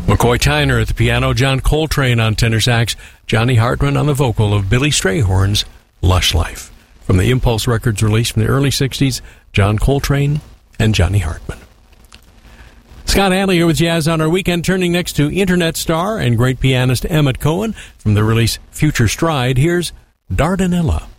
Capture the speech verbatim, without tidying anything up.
McCoy Tyner at the piano, John Coltrane on tenor sax, Johnny Hartman on the vocal of Billy Strayhorn's Lush Life. From the Impulse Records release from the early sixties, John Coltrane and Johnny Hartman. Scott Hadley here with Jazz on Our Weekend, turning next to Internet star and great pianist Emmett Cohen. From the release Future Stride, here's Dardanella.